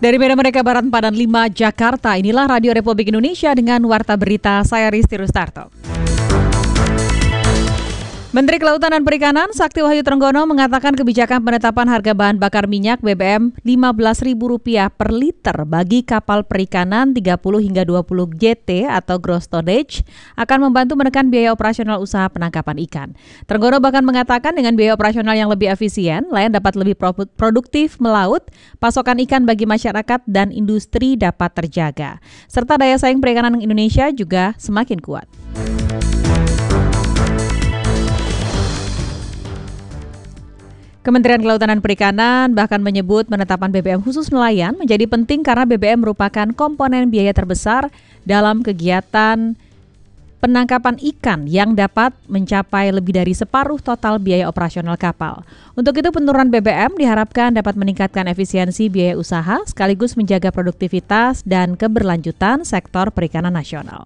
Dari Medan Merdeka Barat 4 dan 5 Jakarta, inilah Radio Republik Indonesia dengan Warta Berita, saya Risti Rustarto. Menteri Kelautan dan Perikanan Sakti Wahyu Trenggono mengatakan kebijakan penetapan harga bahan bakar minyak BBM Rp15.000 per liter bagi kapal perikanan 30 hingga 20 GT atau gross tonnage akan membantu menekan biaya operasional usaha penangkapan ikan. Trenggono bahkan mengatakan dengan biaya operasional yang lebih efisien, nelayan dapat lebih produktif melaut, pasokan ikan bagi masyarakat dan industri dapat terjaga, serta daya saing perikanan Indonesia juga semakin kuat. Kementerian Kelautan dan Perikanan bahkan menyebut penetapan BBM khusus nelayan menjadi penting karena BBM merupakan komponen biaya terbesar dalam kegiatan penangkapan ikan yang dapat mencapai lebih dari separuh total biaya operasional kapal. Untuk itu penurunan BBM diharapkan dapat meningkatkan efisiensi biaya usaha sekaligus menjaga produktivitas dan keberlanjutan sektor perikanan nasional.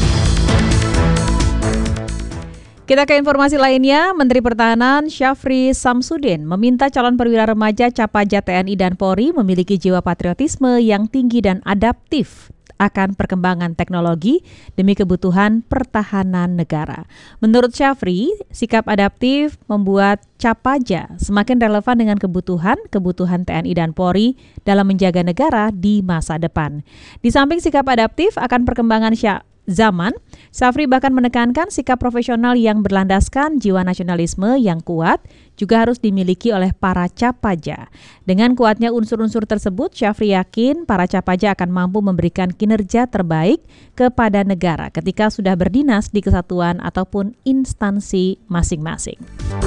Kita ke informasi lainnya, Menteri Pertahanan Syafri Samsudin meminta calon perwira remaja Capaja TNI dan Polri memiliki jiwa patriotisme yang tinggi dan adaptif akan perkembangan teknologi demi kebutuhan pertahanan negara. Menurut Syafri, sikap adaptif membuat Capaja semakin relevan dengan kebutuhan TNI dan Polri dalam menjaga negara di masa depan. Di samping sikap adaptif akan perkembangan zaman, Syafri bahkan menekankan sikap profesional yang berlandaskan jiwa nasionalisme yang kuat juga harus dimiliki oleh para Capaja. Dengan kuatnya unsur-unsur tersebut, Syafri yakin para Capaja akan mampu memberikan kinerja terbaik kepada negara ketika sudah berdinas di kesatuan ataupun instansi masing-masing.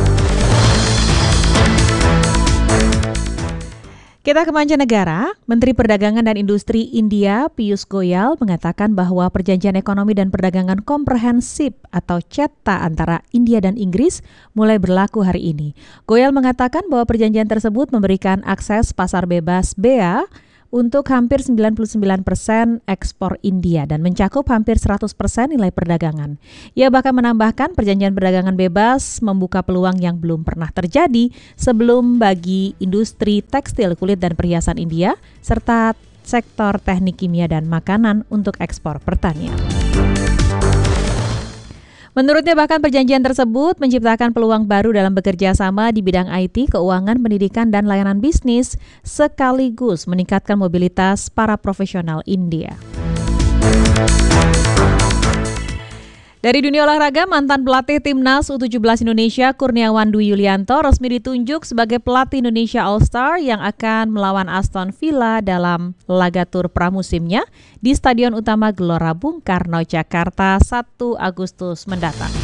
Kita ke mancanegara, Menteri Perdagangan dan Industri India Piyush Goyal mengatakan bahwa perjanjian ekonomi dan perdagangan komprehensif atau CETA antara India dan Inggris mulai berlaku hari ini. Goyal mengatakan bahwa perjanjian tersebut memberikan akses pasar bebas BEA untuk hampir 99% ekspor India dan mencakup hampir 100% nilai perdagangan. Ia bahkan menambahkan perjanjian perdagangan bebas membuka peluang yang belum pernah terjadi sebelum bagi industri tekstil, kulit dan perhiasan India serta sektor teknik kimia dan makanan untuk ekspor pertanian. Menurutnya bahkan perjanjian tersebut menciptakan peluang baru dalam bekerja sama di bidang IT, keuangan, pendidikan, dan layanan bisnis sekaligus meningkatkan mobilitas para profesional India. Dari dunia olahraga, mantan pelatih Timnas U17 Indonesia Kurniawan Dwi Yulianto resmi ditunjuk sebagai pelatih Indonesia All-Star yang akan melawan Aston Villa dalam laga tur pramusimnya di Stadion Utama Gelora Bung Karno, Jakarta 1 Agustus mendatang.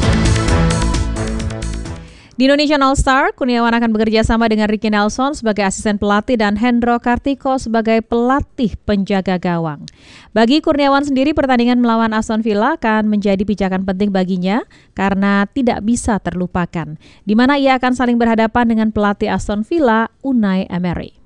Di Indonesian All-Star, Kurniawan akan bekerja sama dengan Ricky Nelson sebagai asisten pelatih dan Hendro Kartiko sebagai pelatih penjaga gawang. Bagi Kurniawan sendiri, pertandingan melawan Aston Villa akan menjadi pijakan penting baginya karena tidak bisa terlupakan, di mana ia akan saling berhadapan dengan pelatih Aston Villa, Unai Emery.